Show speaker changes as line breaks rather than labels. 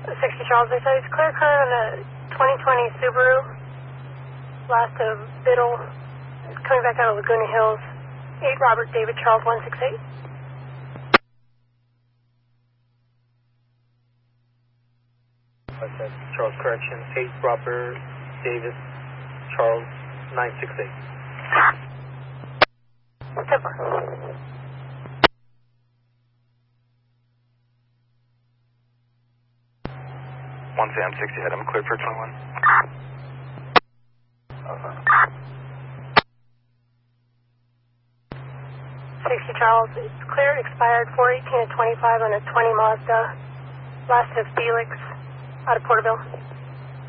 60 Charles, they said it's clear current on a 2020 Subaru. Last of Biddle, coming back out of Laguna Hills. 8 Robert David Charles 168.
That's Charles correction. 8 Robert David Charles 968.
Tipper.
60 head. I'm cleared for 21.
60 Charles, it's clear, expired 4/18 at 25 on a 20 Mazda. Last of Felix, out of Porterville.